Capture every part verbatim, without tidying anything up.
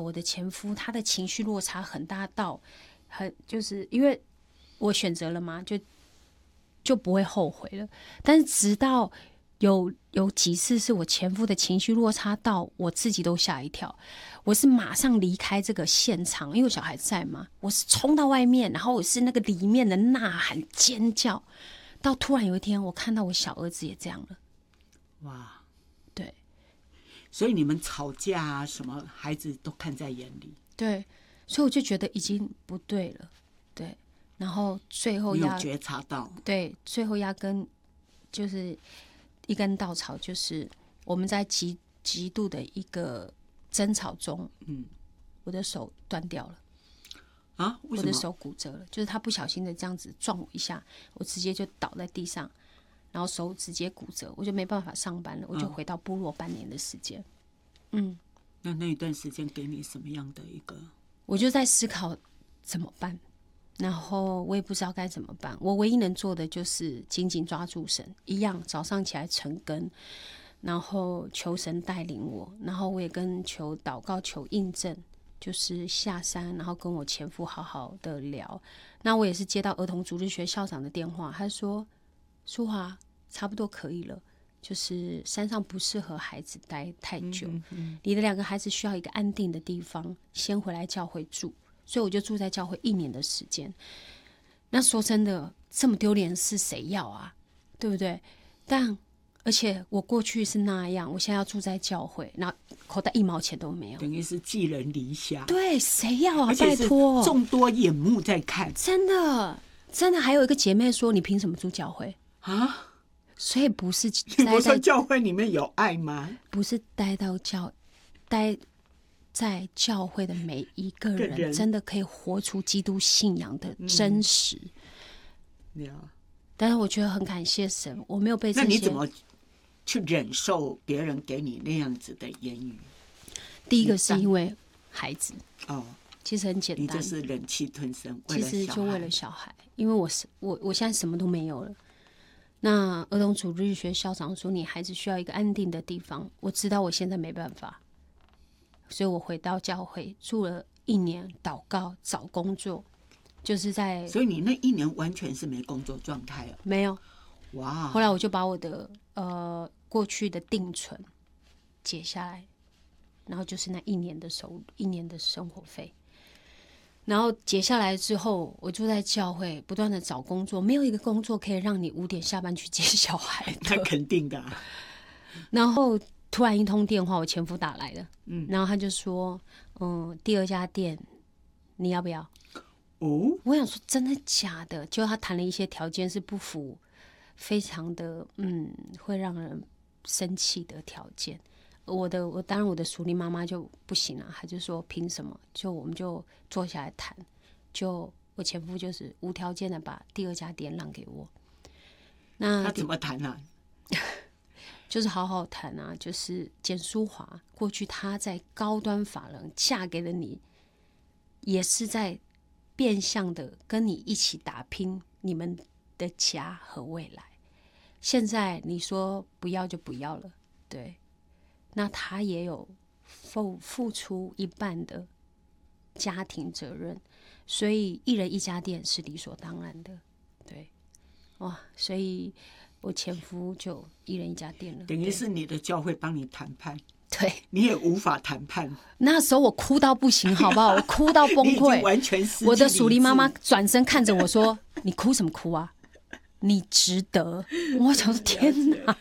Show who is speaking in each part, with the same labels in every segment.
Speaker 1: 我的前夫他的情绪落差很大到很就是因为我选择了嘛，就就不会后悔了。但是直到有有几次是我前夫的情绪落差到我自己都吓一跳，我是马上离开这个现场，因为我小孩在嘛，我是冲到外面，然后我是那个里面的呐喊尖叫，到突然有一天我看到我小儿子也这样了。
Speaker 2: 哇，
Speaker 1: 对，
Speaker 2: 所以你们吵架啊什么，孩子都看在眼里。
Speaker 1: 对，所以我就觉得已经不对了。对，然后最后压
Speaker 2: 你有觉察到？
Speaker 1: 对，最后压根就是一根稻草，就是我们在极极度的一个争吵中，嗯，我的手断掉了。
Speaker 2: 啊？为什么？
Speaker 1: 我的手骨折了，就是他不小心的这样子撞我一下，我直接就倒在地上，然后手直接骨折，我就没办法上班了，我就回到部落半年的时间。嗯，
Speaker 2: 那那一段时间给你什么样的一个？
Speaker 1: 我就在思考怎么办，然后我也不知道该怎么办。我唯一能做的就是紧紧抓住神，一样早上起来晨更，然后求神带领我，然后我也跟求祷告求印证。就是下山，然后跟我前夫好好的聊。那我也是接到儿童主日学校长的电话，他说：“淑华，差不多可以了，就是山上不适合孩子待太久，嗯嗯嗯你的两个孩子需要一个安定的地方，先回来教会住。”所以我就住在教会一年的时间。那说真的，这么丢脸的事谁要啊？对不对？但而且我过去是那样，我现在要住在教会，然后口袋一毛钱都没有，
Speaker 2: 等于是寄人篱下。
Speaker 1: 对，谁要啊？
Speaker 2: 而且是
Speaker 1: 拜托，
Speaker 2: 众多眼目在看，
Speaker 1: 真的，真的。还有一个姐妹说：“你凭什么住教会
Speaker 2: 啊？”
Speaker 1: 所以不是
Speaker 2: 你不
Speaker 1: 待在
Speaker 2: 说教会里面有爱吗？
Speaker 1: 不是待到教，待在教会的每一个人，
Speaker 2: 个人
Speaker 1: 真的可以活出基督信仰的真实。
Speaker 2: 嗯、
Speaker 1: 但是我觉得很感谢神，我没有被这些。
Speaker 2: 那你怎么去忍受别人给你那样子的言语？
Speaker 1: 第一个是因为孩子
Speaker 2: 哦，
Speaker 1: 其实很简单，
Speaker 2: 你就是忍气吞声，
Speaker 1: 其实就为了小孩，因为我是我我现在什么都没有了。那儿童主日学校长说，你孩子需要一个安定的地方，我知道我现在没办法，所以我回到教会住了一年，祷告找工作，就是在。
Speaker 2: 所以你那一年完全是没工作状态了？
Speaker 1: 没有。
Speaker 2: 哇！
Speaker 1: 后来我就把我的呃过去的定存解下来，然后就是那一年的收入，一年的生活费。然后解下来之后，我就在教会不断的找工作，没有一个工作可以让你五点下班去接小孩的。
Speaker 2: 那肯定的、啊。
Speaker 1: 然后突然一通电话，我前夫打来了，嗯，然后他就说，嗯，第二家店你要不要？
Speaker 2: 哦，
Speaker 1: 我想说真的假的？就他谈了一些条件是不符。非常的嗯，会让人生气的条件。我的我当然我的属灵妈妈就不行啊，她就说凭什么？就我们就坐下来谈，就我前夫就是无条件的把第二家店让给我。那
Speaker 2: 他怎么谈啊？
Speaker 1: 就是好好谈啊，就是简淑华过去她在高端法人嫁给了你，也是在变相的跟你一起打拼你们的家和未来。现在你说不要就不要了，对，那他也有付付出一半的家庭责任，所以一人一家店是理所当然的，对，哇，所以我前夫就一人一家店了，
Speaker 2: 等于是你的教会帮你谈判，
Speaker 1: 对，
Speaker 2: 你也无法谈判。
Speaker 1: 那时候我哭到不行，好不好？我哭到崩溃，
Speaker 2: 完全失去理智。
Speaker 1: 我的属灵妈妈转身看着我说：“你哭什么哭啊？你值得。”我想说天哪！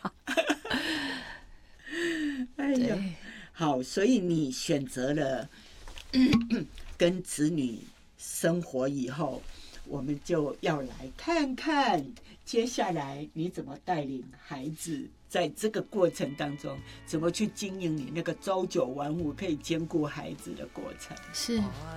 Speaker 2: 哎呀，好，所以你选择了跟子女生活以后，我们就要来看看接下来你怎么带领孩子，在这个过程当中怎么去经营你那个朝九晚五可以兼顾孩子的过程。
Speaker 1: 是。